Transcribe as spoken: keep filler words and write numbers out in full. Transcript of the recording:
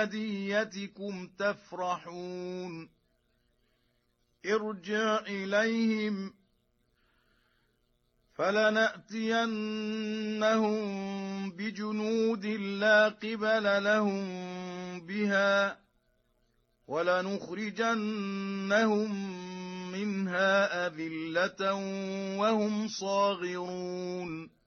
بهديتكم تفرحون ارجع إليهم فلنأتينهم بجنود لا قبل لهم بها ولنخرجنهم منها أذلة وهم صاغرون